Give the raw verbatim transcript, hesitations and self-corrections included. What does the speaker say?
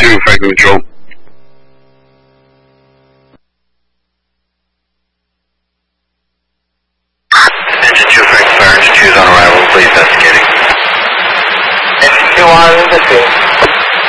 two, Franklin Control. Engine two, Franklin Fire, engine two is on arrival, please investigating. Engine two on, engine two.